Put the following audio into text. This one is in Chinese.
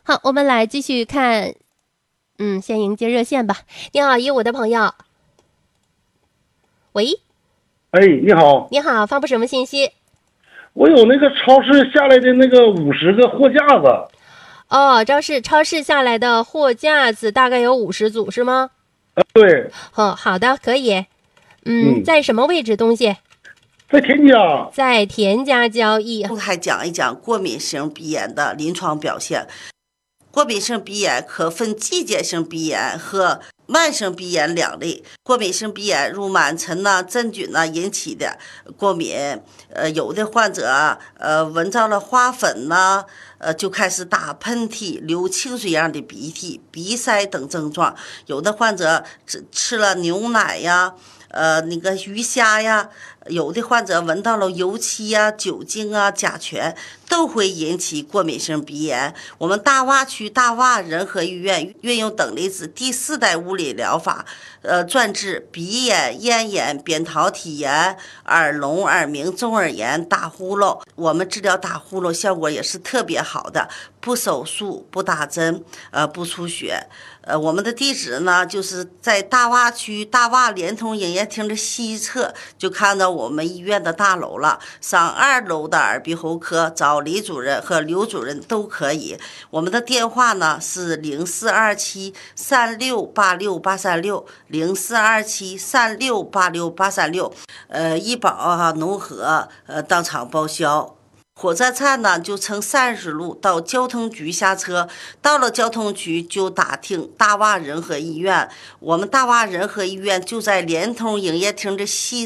好，我们来继续看，先迎接热线吧。你好，我的朋友，喂， 哎，你好， 你好，发布什么信息？ 我有那个超市下来的那个50个货架子。 哦，超市下来的货架子大概有50组是吗？ 对。 哦，好的，可以。 嗯， 在什么位置东西？ 在田家。 在田家交易。 还讲一讲过敏性鼻炎的临床表现。过敏性鼻炎可分季节性鼻炎和慢性鼻炎两类。过敏性鼻炎如螨尘真菌引起的过敏，有的患者闻到了花粉就开始打喷嚏、流清水样的鼻涕、鼻塞等症状。有的患者吃了牛奶呀。那个鱼虾呀，有的患者闻到了油漆呀、酒精甲醛，都会引起过敏性鼻炎。我们大洼区大洼仁和医院运用等离子第4代物理疗法，专治鼻炎、咽炎、扁桃体炎、耳聋、耳鸣、中耳炎、打呼噜。我们治疗打呼噜效果也是特别好的，不手术、不打针，不出血。我们的地址呢，就是在大洼区大洼联通营业厅的西侧，就看到我们医院的大楼了。上2楼的耳鼻喉科找李主任和刘主任都可以。我们的电话呢是042736868360，042736868336。医保农合当场报销。火车站呢，就乘30路到交通局下车，到了交通局就打听大洼仁和医院。我们大洼仁和医院就在联通营业厅的西